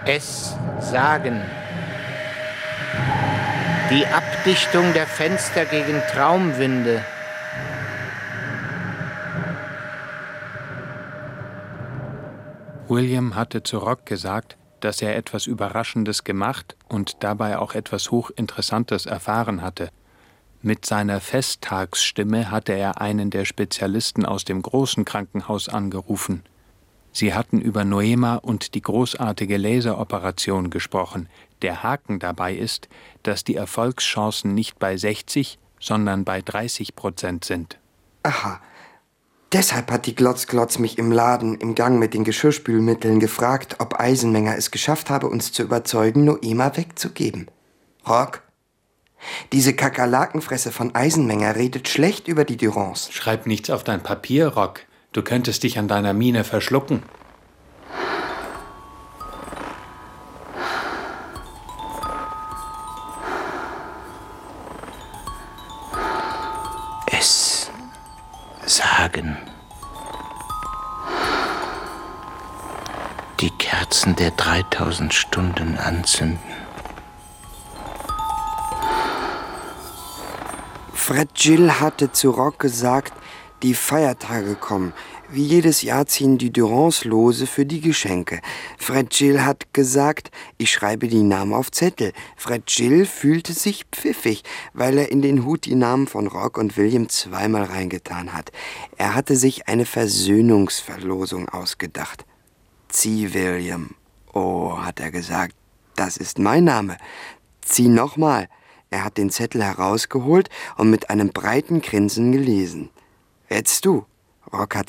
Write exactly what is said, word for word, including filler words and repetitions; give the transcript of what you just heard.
Es sagen. Die Abdichtung der Fenster gegen Traumwinde. William hatte zu Rock gesagt, dass er etwas Überraschendes gemacht und dabei auch etwas Hochinteressantes erfahren hatte. Mit seiner Festtagsstimme hatte er einen der Spezialisten aus dem großen Krankenhaus angerufen. Sie hatten über Noema und die großartige Laseroperation gesprochen. Der Haken dabei ist, dass die Erfolgschancen nicht bei sechzig, sondern bei dreißig Prozent sind. Aha. Deshalb hat die Glotz-Glotz mich im Laden im Gang mit den Geschirrspülmitteln gefragt, ob Eisenmenger es geschafft habe, uns zu überzeugen, Noema wegzugeben. Rock, diese Kakerlakenfresse von Eisenmenger redet schlecht über die Durance. Schreib nichts auf dein Papier, Rock. Du könntest dich an deiner Miene verschlucken. Es sagen. Die Kerzen der dreitausend Stunden anzünden. Fred Gill hatte zu Rock gesagt, die Feiertage kommen. Wie jedes Jahr ziehen die Durance-Lose für die Geschenke. Fred Gill hat gesagt, ich schreibe die Namen auf Zettel. Fred Gill fühlte sich pfiffig, weil er in den Hut die Namen von Rock und William zweimal reingetan hat. Er hatte sich eine Versöhnungsverlosung ausgedacht. Zieh, William. Oh, hat er gesagt, das ist mein Name. Zieh nochmal. Er hat den Zettel herausgeholt und mit einem breiten Grinsen gelesen. Jetzt du. Rock hat